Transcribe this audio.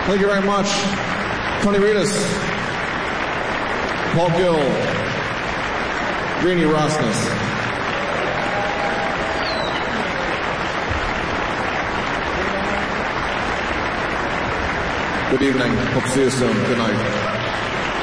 Thank you very much. Tony Reedus, Paul Gill, Greenie Rosnes. Good evening. Hope to see you soon. Good night.